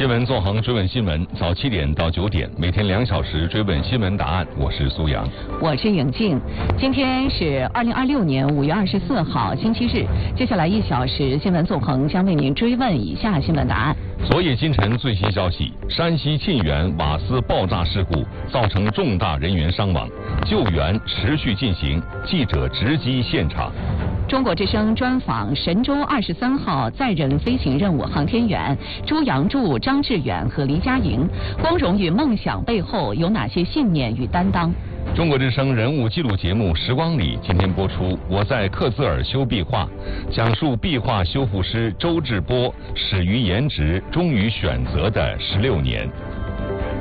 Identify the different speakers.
Speaker 1: 新闻纵横追问新闻，早7点到9点，每天2小时追问新闻答案。我是苏阳，
Speaker 2: 我是颖静。今天是2026年5月24号，星期日。接下来1小时，新闻纵横将为您追问以下新闻答案。
Speaker 1: 昨夜今晨最新消息：山西沁源瓦斯爆炸事故造成重大人员伤亡，救援持续进行，记者直击现场。
Speaker 2: 中国之声专访神舟23号载人飞行任务航天员朱杨柱、张志远和黎佳莹，光荣与梦想背后有哪些信念与担当？
Speaker 1: 中国之声人物纪录节目《时光里》今天播出。我在克孜尔修壁画，讲述壁画修复师周志波始于颜值，终于选择的16年。